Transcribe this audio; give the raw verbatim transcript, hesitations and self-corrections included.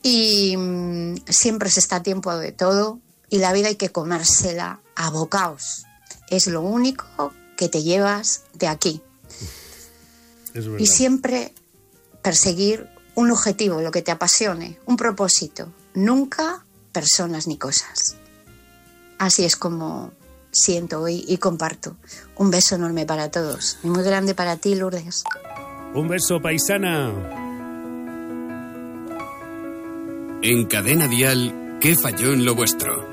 Y mmm, siempre se está a tiempo de todo y la vida hay que comérsela a bocaos. Es lo único que te llevas de aquí. Es verdad. Y siempre perseguir un objetivo, lo que te apasione, un propósito. Nunca personas ni cosas. Así es como siento hoy y comparto. Un beso enorme para todos y muy grande para ti, Lourdes. Un beso, paisana. En Cadena Dial, ¿qué falló en lo vuestro?